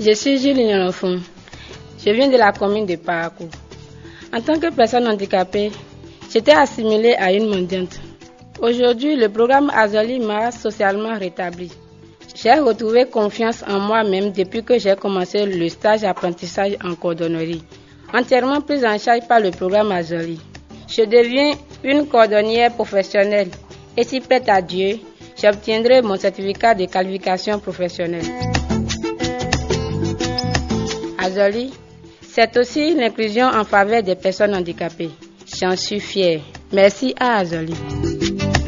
Je suis Julie Nyanofum. Je viens de la commune de Parakou. En tant que personne handicapée, j'étais assimilée à une mendiante. Aujourd'hui, le programme Azali m'a socialement rétabli. J'ai retrouvé confiance en moi-même depuis que j'ai commencé le stage d'apprentissage en cordonnerie, entièrement prise en charge par le programme Azali. Je deviens une cordonnière professionnelle et si prête à Dieu, j'obtiendrai mon certificat de qualification professionnelle. Azali, c'est aussi l'inclusion en faveur des personnes handicapées. J'en suis fière. Merci à Azali.